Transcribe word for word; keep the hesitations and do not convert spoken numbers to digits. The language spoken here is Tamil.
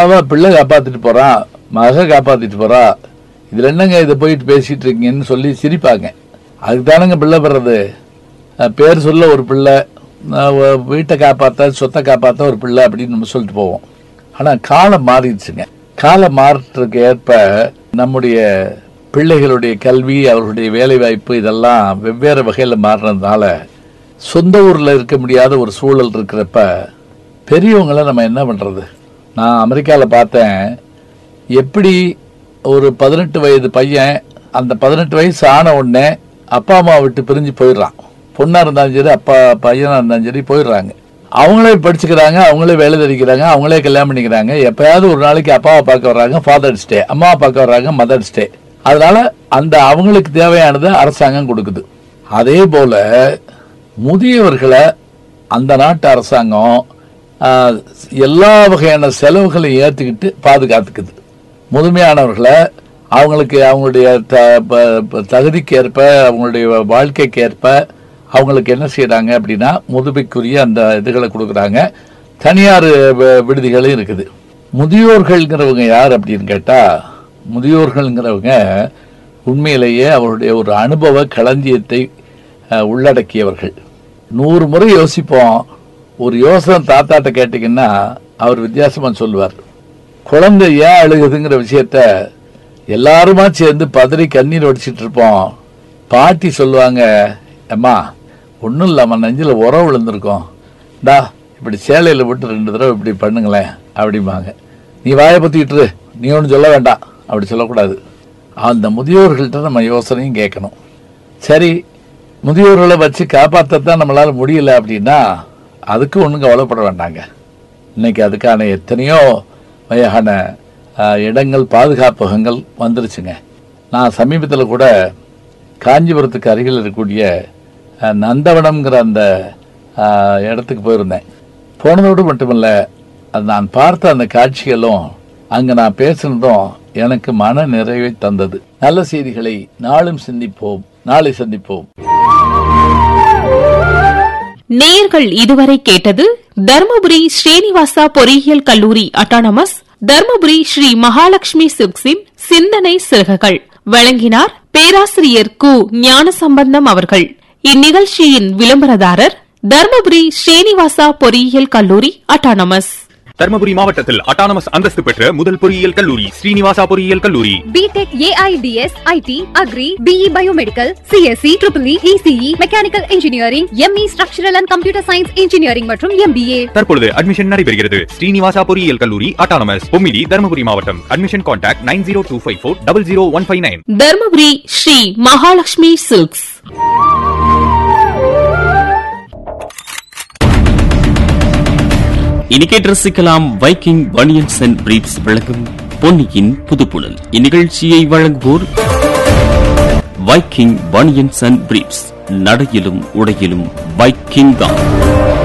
அவ பிள்ளை காப்பாத்திட்டு போறான், மக காப்பாத்திட்டு போறா, இதுல என்னங்க இதை போயிட்டு பேசிட்டு இருக்கீங்கன்னு சொல்லி சிரிப்பாங்க. அதுக்கு தானங்க பிள்ளை பெறது. பேர் சொல்ல ஒரு பிள்ளை, வீட்டை காப்பாற்ற சொத்தை காப்பாற்ற ஒரு பிள்ளை அப்படின்னு நம்ம சொல்லிட்டு போவோம். ஆனா காலம் மாறிடுச்சுங்க. காலம் மாற்றத்துக்கு ஏற்ப நம்முடைய பிள்ளைகளுடைய கல்வி, அவர்களுடைய வேலை வாய்ப்பு இதெல்லாம் வெவ்வேறு வகையில் மாறினதுனால சொந்த ஊரில் இருக்க முடியாத ஒரு சூழல் இருக்கிறப்ப பெரியவங்களை நம்ம என்ன பண்ணுறது? நான் அமெரிக்காவில் பார்த்தேன், எப்படி ஒரு பதினெட்டு வயது பையன் அந்த பதினெட்டு வயசு ஆன உடனே அப்பா அம்மா விட்டு பிரிஞ்சு போயிடுறான். பொண்ணாக இருந்தாலும் சரி, அப்பா பையனாக இருந்தாலும் சரி போயிடுறாங்க. அவங்களே படிச்சுக்கிறாங்க, அவங்களே வேலை தெரிவிக்கிறாங்க, அவங்களே கல்யாணம் பண்ணிக்கிறாங்க. எப்பயாவது ஒரு நாளைக்கு அப்பாவை பார்க்க வர்றாங்க ஃபாதர்ஸ் டே, அம்மாவை பார்க்க வர்றாங்க மதர்ஸ் டே. அதனால அந்த அவங்களுக்கு தேவையானதை அரசாங்கம் கொடுக்குது. அதே போல முதியவர்களை அந்த நாட்டு அரசாங்கம் எல்லா வகையான செலவுகளையும் ஏற்றுக்கிட்டு பாதுகாத்துக்குது. முதுமையானவர்களை அவங்களுக்கு அவங்களுடைய தகுதிக்கு ஏற்ப, அவங்களுடைய வாழ்க்கைக்கு ஏற்ப அவங்களுக்கு என்ன செய்யறாங்க அப்படின்னா முதுமைக்குரிய அந்த இதுகளை கொடுக்குறாங்க. தனியார் விடுதிகளும் இருக்குது. முதியோர்கள்ங்கிறவங்க யார் அப்படின்னு கேட்டா, முதியோர்கள்ங்கிறவங்க உண்மையிலேயே அவருடைய ஒரு அனுபவ களஞ்சியத்தை உள்ளடக்கியவர்கள். நூறு முறை யோசிப்போம். ஒரு யோசனை தாத்தாட்ட கேட்டீங்கன்னா அவர் வித்தியாசமா சொல்லுவார். குழந்தை ஏன் அழுகுதுங்கிற விஷயத்த எல்லாருமா சேர்ந்து பதறி கண்ணீர் வடிச்சிட்டு இருப்போம். பாட்டி சொல்லுவாங்க, அம்மா ஒன்றும் இல்லாம நெஞ்சில் உரம் விழுந்திருக்கோம், டா இப்படி சேலையில் விட்டு ரெண்டு தடவை இப்படி பண்ணுங்களேன் அப்படிம்பாங்க. நீ வாயை பற்றிக்கிட்டு நீ ஒன்றும் சொல்ல வேண்டாம், அப்படி சொல்லக்கூடாது. அந்த முதியோர்கள்ட்ட நம்ம யோசனையும் கேட்கணும். சரி, முதியோர்களை வச்சு காப்பாற்றத்தான் நம்மளால முடியல அப்படின்னா அதுக்கு ஒன்றும் கவலைப்பட வேண்டாங்க. இன்னைக்கு அதுக்கான எத்தனையோ வகையான இடங்கள், பாதுகாப்பகங்கள் வந்துருச்சுங்க. நான் சமீபத்தில் கூட காஞ்சிபுரத்துக்கு அருகில் இருக்கக்கூடிய நந்தவனம்ங்கிற அந்த இடத்துக்கு போயிருந்தேன். போனதோடு மட்டுமல்ல, அது நான் பார்த்த அந்த காட்சிகளும் அங்கே நான் பேசினதும் எனக்கு மன நிறைவை தந்தது. நல்ல செய்திகளை நாளும் சிந்திப்போம், நாளை சந்திப்போம். நேயர்கள் இதுவரை கேட்டது தர்மபுரி ஸ்ரீனிவாசா பொறியியல் கல்லூரி அட்டானமஸ், தர்மபுரி ஸ்ரீ மகாலட்சுமி சில்க்ஸின் சிந்தனை சிறகுகள். வழங்கினார் பேராசிரியர் கு ஞானசம்பந்தம் அவர்கள். இந்நிகழ்ச்சியின் விளம்பரதாரர் தர்மபுரி ஸ்ரீனிவாசா பொறியியல் கல்லூரி அட்டானமஸ். தர்மபுரி மாவட்டத்தில் அட்டானமஸ் அந்தஸ்து பெற்ற முதல் பொறியியல் கல்லூரி ஸ்ரீனிவாசா பொறியியல் கல்லூரி. BTech, AIDS, ID, agri, BE biomedical, CSC, triple E, ECE, mechanical engineering, ME structural and computer science engineering மற்றும் எம்பிஏ. தற்பொழுது அட்மிஷன் நடைபெறுகிறது. ஸ்ரீனிவாசா பொறியியல் கல்லூரி அட்டானமஸ், பொம்மிடி, தர்மபுரி மாவட்டம். Admission contact nine zero two five four double zero one five nine. Dharmapuri Sri Mahalakshmi silks. இனி கேட்டு ரசிக்கலாம் வைக்கிங் பனியன்ஸ் அண்ட் பிரீப்ஸ் வழங்கும் பொன்னியின் புதுப்புணல். இந்நிகழ்ச்சியை வழங்குவோர் வைக்கிங் பனியன்ஸ் அண்ட் பிரீப்ஸ். நடையிலும் உடையிலும் வைக்கிங் தான்.